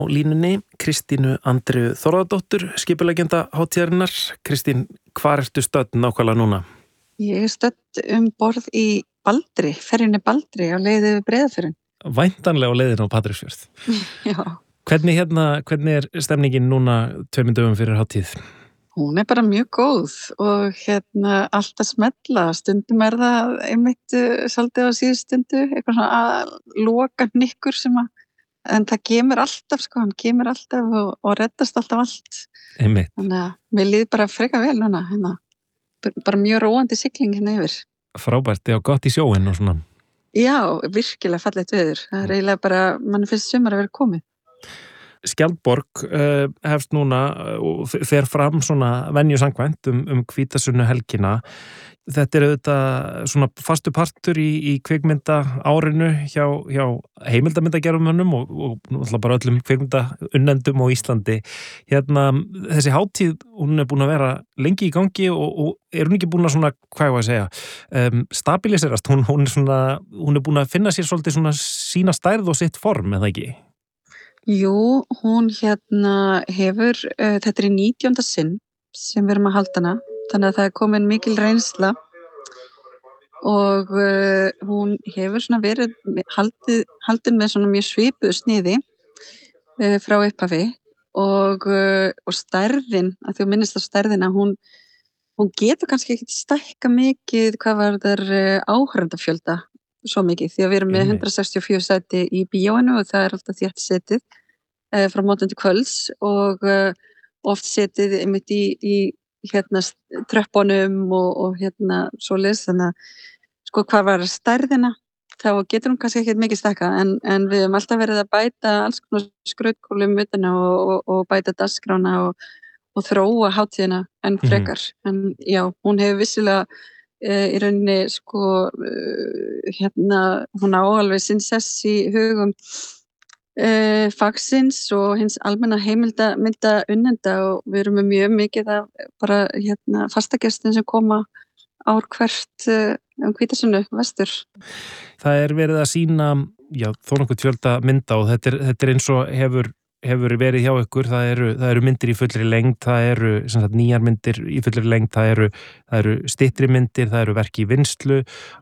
Línunni Kristínu Andreu Þórðardóttur, skipuleggjanda hátíðarinnar. Kristín, hvar ertu stödd nákvæmlega núna? Ég er stödd borð í Baldri, ferjunni Baldri á leið yfir Breiðafjörðinn. Væntanlega á leiðin á Patreksfjörð. Já. Hvernig er stemningin núna 2 dögum fyrir hátíð? Hún er bara mjög góð og allt að smella. Stundum er það einmitt svolítið á síðustundu, eitthvað svona að loka hnykkur en það kemur alltaf, hann kemur alltaf og reddast alltaf allt. Einmitt. Þannig að mér líður bara frekar vel núna, bara mjög róandi sigling yfir. Frábært, já, gott í sjóinn og svona. Já, virkilega fallegt veður. Það er eiginlega bara, mann finnst sumar að vera komið. Skjaldborg hefst núna og fer fram svona venju samkvæmt hvítasunnu helgina. Þetta er auðvitað svona fastu partur í kvikmynda árinu hjá heimildamyndagerðarmönnum og náttúrulega bara öllum kvikmyndaunnendum á Íslandi. Þessi hátíð, hún er búin að vera lengi í gangi og er hún ekki búin að svona, hvað ég var að segja, stabiliserast. Hún er búin að finna sér svolítið svona sína stærð og sitt form, eða ekki? Jú, hún hefur, þetta er í 19. sinn sem við erum að halda hana, þannig að það er komin mikil reynsla og hún hefur svona verið haldin með svona mjög svipuðu sniði frá upphafi og stærðin, að þú minnist á stærðina, hún getur kannski ekki stækka mikið hvað var þar áhorfendafjölda svo mikið, því að við erum með 164 sæti í bíóinu og það er alltaf þétt setið frá mótandi kvölds og oft setið einmitt í tröppunum og svoleiðis, þannig að hvað var stærðina, þá getur hún kannski ekki mikið stækka en við höfum alltaf verið að bæta alls konar skrautkúlum utan og bæta dagskrána og þróa hátíðina enn frekar, en já, hún hefur vissilega í rauninni hún á alveg sinn sess í hugum fagsins og hins almenna heimildarmynda unnenda og við erum með mjög mikið af bara fastagestin sem koma ár hvert hvítasunnu vestur. Það er verið að sýna þó nokkuð fjölda mynda og þetta er eins og hefur verið hjá ykkur, það eru myndir í fullri lengd, það eru nýjar myndir í fullri lengd, það eru styttri myndir, það eru verk í vinnslu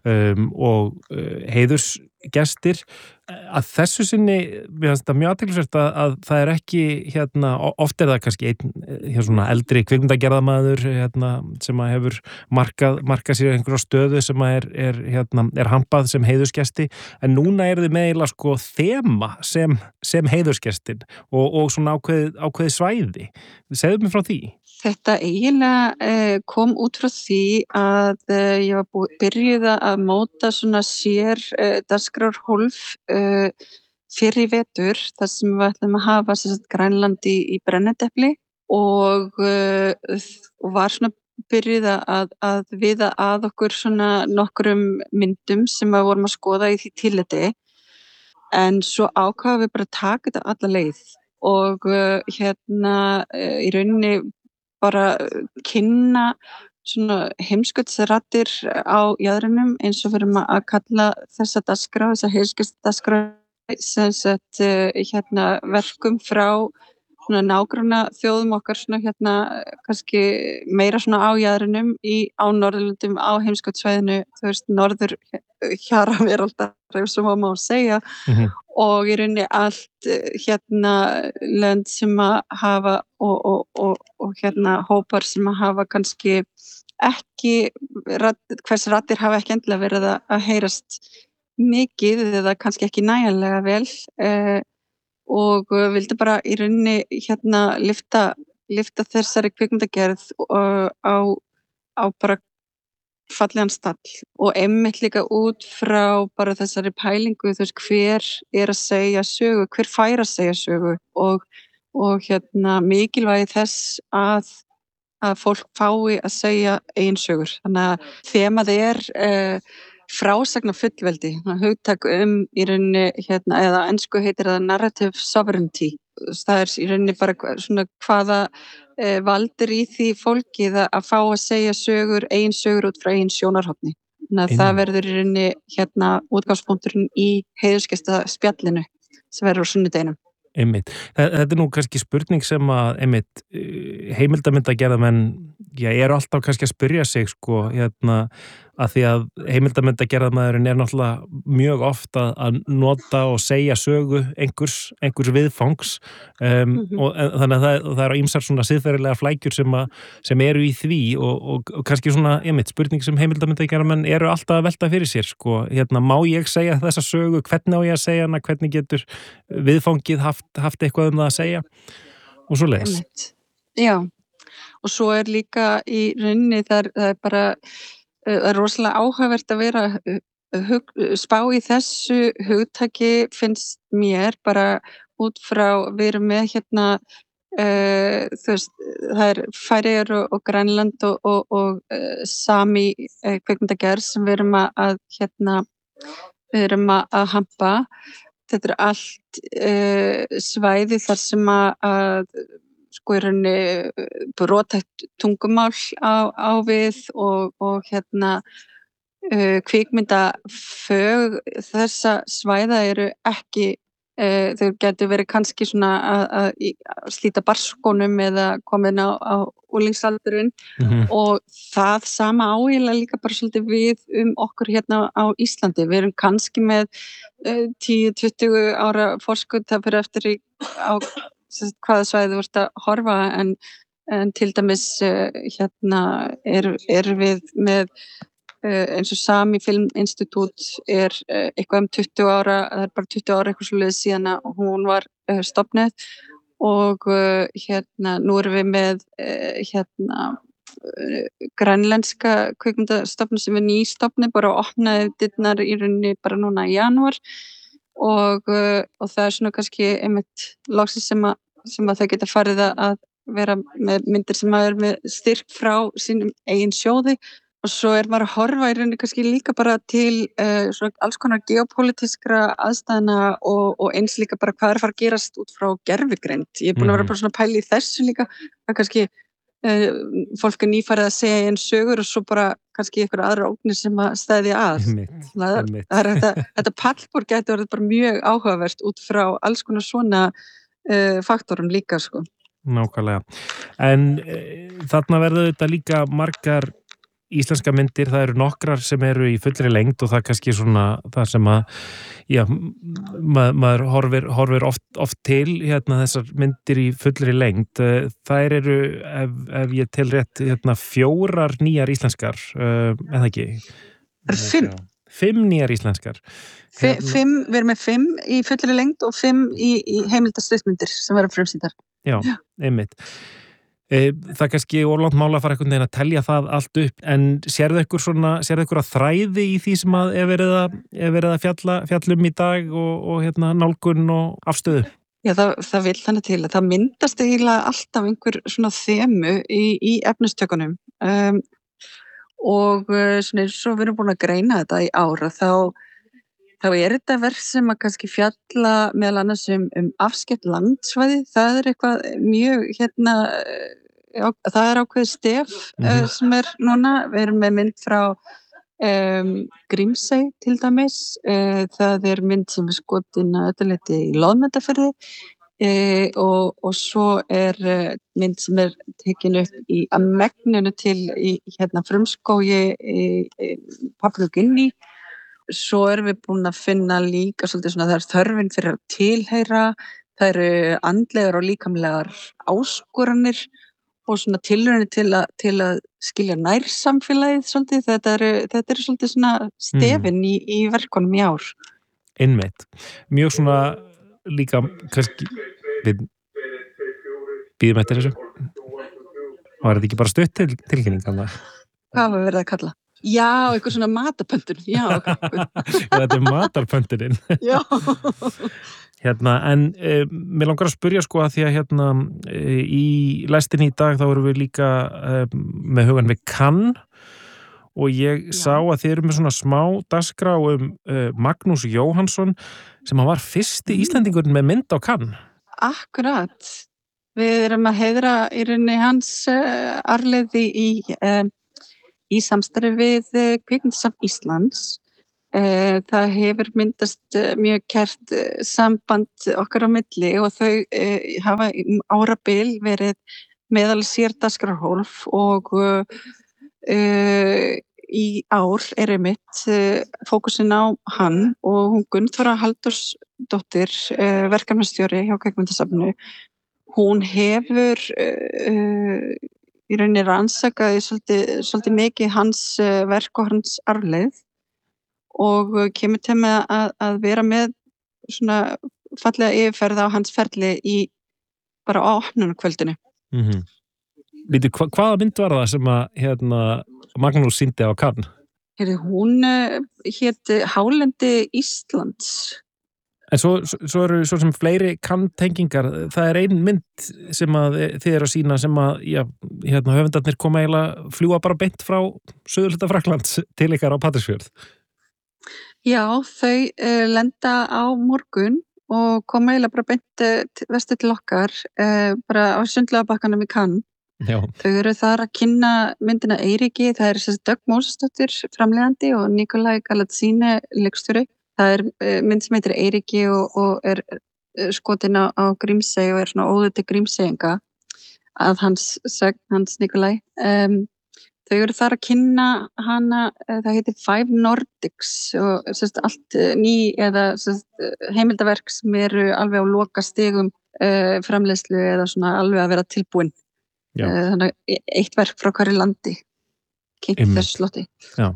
og heiðursgestir. Að þessu sinni, mér finnst það mjög athyglisvert að það er ekki, oft er það kannski einn svona eldri kvikmyndagerðarmaður sem að hefur markað sér einhverja stöðu sem að er hampað sem heiðursgesti, en núna er þið með eiginlega þema sem heiðursgestin og svona ákveðið svæði. Segðu mér frá því. Þetta eiginlega kom út frá því að ég var byrjuð að móta svona sér dagskrárhólf fyrir í vetur þar sem við ætlum að hafa Grænland í brennidepli og var svona byrjuð að viða að okkur svona nokkrum myndum sem við vorum að skoða í því tilliti, en svo ákváðum við bara að taka þetta alla leið og í rauninni bara kynna svona heimskautsraddir á jaðrinum eins og við erum að kalla þessa dagskrá, þessa heimskautsdagskrá sem sagt verkum frá svona nágranna þjóðum okkar svona kannski meira svona á jaðrinum á Norðurlöndum, á heimskautsvæðinu, þú veist, norður hjaraveraldar, ef svo má segja, og í rauninni allt lönd sem að hafa og hópar sem að hafa kannski ekki, hvers raddir hafa ekki endilega verið að heyrast mikið eða kannski ekki nægjanlega vel og vildi bara í rauninni lyfta þessari kvikmyndagerð á bara fallegan stall og einmitt líka út frá bara þessari pælingu, þú veist, hver er að segja sögu, hver fær að segja sögu og mikilvægi þess að fólk fái að segja eigin sögur. Þannig að þemað er frásagna fullveldi, hugtak í rauninni eða ensku heitir það narrative sovereignty. Það er í rauninni bara svona hvaða valdir í því fólkið að fá að segja eigin sögur út frá eigin sjónarhorni. Þannig að það verður í rauninni útgangspunkturinn í heiðursgestaspjallinu sem verður á sunnudeginum. Einmitt. Þetta nú kannski spurning sem að einmitt heimildamyndagerðamenn eru alltaf kannski að spyrja sig sko, að því að heimildamyndagerðamaðurinn náttúrulega mjög oft að nota og segja sögu einhvers viðfangs og þannig að það eru ýmsar svona siðferðilega flækjur sem eru í því og kannski svona einmitt spurning sem heimildamyndagerðamenn eru alltaf að velta fyrir sér sko, má ég segja þessa sögu, hvernig á ég að segja hana, hvernig getur viðfangið haft eitthvað það að segja og svo leiðis. Já, og svo líka í rauninni það bara rosalega áhugavert að vera spá í þessu hugtaki finnst mér bara út frá við erum með þú veist, það Færeyjar og Grænland og Sami kvikmyndagerð sem við erum við erum að hampa. Þetta allt svæði þar sem að sko í rauninni brothætt tungumál á við og kvikmyndafög þessa svæða eru ekki þau gætu verið kannski svona að slíta barnsskónum eða komin á unglingsaldurinn og það sama áeiginlega líka bara svolítið við okkur á Íslandi. Við erum kannski með 10-20 ára forskot það fyrir eftir á hvaða svæði þú ert að horfa en til dæmis við með eins og Sami Filminstitút eitthvað 20 ára, það bara 20 ára eitthvað svoleiðis síðan að hún var stofnuð og nú erum við með grænlenska kvikmyndastofnun sem nýstofnuð, bara opnaði dyrnar í rauninni bara núna í janúar og það svona kannski einmitt loksins sem að þau geta farið að vera með myndir sem að með styrk frá sínum eigin sjóði og svo maður að horfa í rauninni kannski líka bara til svona alls konar geopólitískra aðstæðna og eins líka bara hvað að fara að gerast út frá gervigreind. Ég búin að vera bara svona pæli í þessu líka, það kannski fólk nýfarið að segja einn sögur og svo bara kannski einhverja aðra ógnir sem að stæðja að. Þetta pallborð gæti orðið bara mjög áhugavert út frá alls konar svona faktorum líka sko. Nákvæmlega. En þarna verður þetta líka margar íslenska myndir, það eru nokkrar sem eru í fullri lengd og það kannski svona það sem að maður horfir oft til þessar myndir í fullri lengd. Þær eru ef ég tel rétt 4 nýjar íslenskar eða ekki? 5. 5 nýjar íslenskar. 5, við erum með 5 í fullri lengd og 5 í heimildastuttmyndir sem verður frumsýndar. Já, einmitt. Það kannski orðlangt mála að fara einhvern veginn að telja það allt upp en sérðu ykkur að þræði í því sem að verið að fjalla í dag og nálgun og afstöðu? Já, það vill þannig til að það myndast eiginlega alltaf einhver svona þemu í efnistökunum og svona eins og við erum búin að greina þetta í ára þá þetta verk sem að kannski fjalla meðal annars afskekt landsvæði, það eitthvað mjög það ákveðið stef sem núna, við erum með mynd frá Grímsey til dæmis, það mynd sem skotin að öllu leyti í Loðmundarfirði og svo mynd sem tekin upp að megninu til í frumskógi í Papua Nýju Gíneu. Svo erum við búin að finna líka svolítið svona það þörfin fyrir að tilheyra, það eru andlegar og líkamlegar áskoranir og svona tilraunir til að skilja nær samfélagið svolítið, þetta eru svolítið svona stefin í verkunum í ár. Einmitt. Mjög svona líka kannski við bíðum eftir þessu. Var þetta ekki bara stutt tilkynning? Hvað var verið að kalla? Já, eitthvað svona matarpöntun. Já, þetta matarpöntunin. Já. En mér langar að spyrja sko að því að í lestinni í dag þá erum við líka með hugan við Cannes og ég sá að þið eru með svona smá dagskrá Magnús Jóhannsson sem hann var fyrsti Íslendingurinn með mynd á Cannes. Akkurat. Við erum að heiðra í rauninni hans arfleifð í samstarfi við Kvikmyndasafn Íslands Það hefur myndast mjög kært samband okkar á milli og þau hafa árabil verið meðal sér dagskrárhólf og í ár einmitt fókusinn á hann og hún Gunnþóra Halldórsdóttir, verkefnastjóri hjá Kvikmyndasafninu. Hún hefur í rauninni rannsakaði svolítið mikið hans verk og hans arfleifð og kemur til með að vera með svona fallega yfirferð á hans ferli í bara á opnunarkvöldinu. Vítu, hvaða mynd var það sem að Magnús sýndi á Cannes? Hún hét Hálendi Íslands. En svo eru svo sem fleiri Cannes-tengingar. Það ein mynd sem að þið eru að sýna sem að höfundarnir koma eiginlega fljúga bara beint frá suðurhluta Frakklands til ykkar á Patreksfjörð. Já, þau lenda á morgun og koma eiginlega bara beint vestur til okkar, bara á Sundlaugarbakkanum í Cannes. Já. Þau eru þar að kynna myndina Eiríki, það er Dögg Mósesdóttir framleiðandi og Nikolai Galazzini leikstjóri. Það mynd sem heitir Eiríki og er skotin á Grímsey og er svona óður til Grímseyinga að hans Nikolai. Þau eru þar að kynna hana, það heitir Five Nordics og allt ný eða heimildaverk sem eru alveg á loka stigum framleiðslu eða svona alveg að vera tilbúin. Þannig eitt verk frá hverju landi kynnt þessu slotti. Já.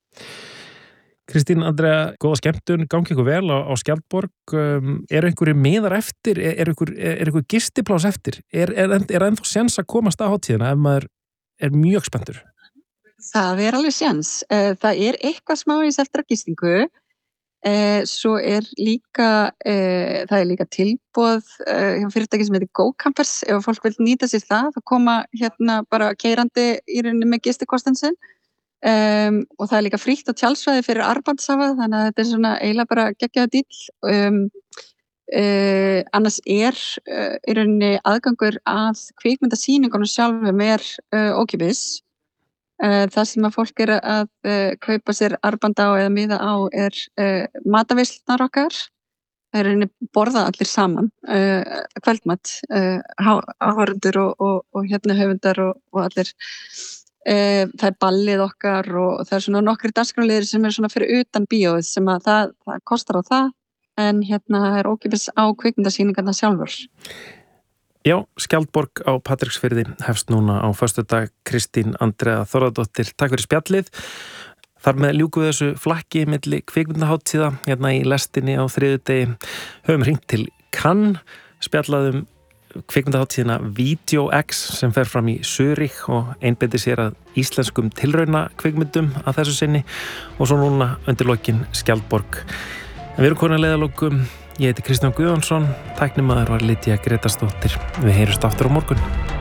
Kristín Andrea, góða skemmtun, gangi ykkur vel á Skjaldborg. Einhverju miðar eftir? Einhver gistiplás eftir? Ennþá séns að komast á hátíðina ef maður mjög spenntur? Það alveg séns. Það eitthvað smá í eftir að gistingu. Svo líka það líka tilboð hjá fyrirtæki sem heitir GoCampers. Ef fólk vil nýta sér það koma bara keyrandi í rauninni með gistikostin sinn. Og það líka frítt á tjaldsvæði fyrir armbandshafa, þannig að þetta svona eiginlega bara geggjaður díll. Annars í rauninni aðgangur að kvikmyndasýningunum sjálfum ókeypis. Það sem að fólk að kaupa sér armband á eða miða á mataveislunar okkar. Það rauninni borða allir saman, kvöldmat, áhorfendur og höfundar og allir. Það ballið okkar og það svona nokkrir dagskrárliðir sem svona fyrir utan bíóið sem að það kostar á það en ókeypis á kvikmyndasýningarnar sjálfur. Já, Skjaldborg á Patreksfirði hefst núna á föstudag. Kristín Andrea Þórðardóttir, takk fyrir spjallið. Þar með ljúkum við þessu flakki milli kvikmyndahátíða í lestinni á þriðjudegi. Höfum hringt til Cannes, spjallaðum kvikmyndahátíðina Video X sem fer fram í Zürich og einbeitir sér að íslenskum tilrauna kvikmyndum að þessu sinni og svo núna undir lokin Skjaldborg. En við erum komin að leiðarlokum. Ég heiti Kristján Guðjónsson, tæknimaður var Lydia Grétarsdóttir. Við heyrumst aftur á morgun.